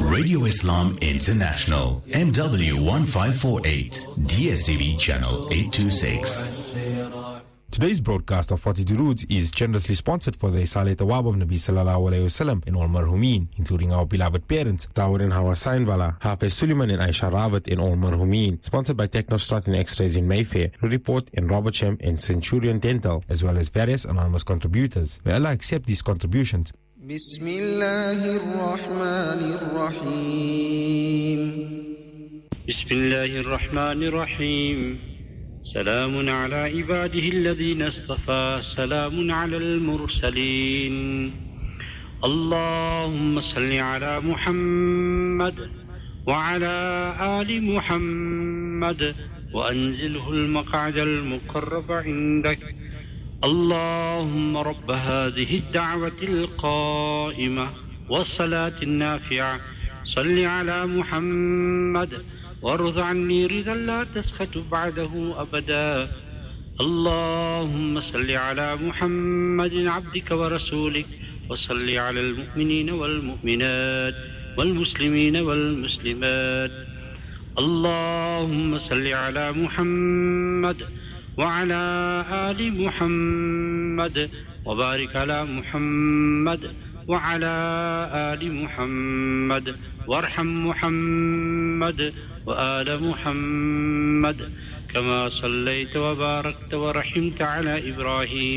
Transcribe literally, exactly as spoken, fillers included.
Radio Islam International, M W one five four eight, D S T V channel eight two six. Today's broadcast of forty Durood is generously sponsored for the Saleh Tawab of Nabi Sallallahu Alaihi Wasallam and all marhumin, including our beloved parents, Dawud and Hawa Sainwala, Hafiz Suleiman and Aisha Rawat and all marhumin. Sponsored by Technostrut and X-Rays in Mayfair, Report and Robert Shem and Centurion Dental, as well as various anonymous contributors. May Allah accept these contributions. Bismillahir Rahmanir Rahim. Bismillahir Rahmanir Rahim. سلام على عباده الذين اصطفى سلام على المرسلين اللهم صل على محمد وعلى آل محمد وأنزله المقعد المقرب عندك اللهم رب هذه الدعوة القائمة والصلاة النافعة صل على محمد وارض عني رضا لا تسخط بعده أبدا اللهم صل على محمد عبدك ورسولك وصل على المؤمنين والمؤمنات والمسلمين والمسلمات اللهم صل على محمد وعلى آل محمد وبارك على محمد وعلى آل محمد وارحم محمد وآل محمد كما صليت وباركت ورحمت على إبراهيم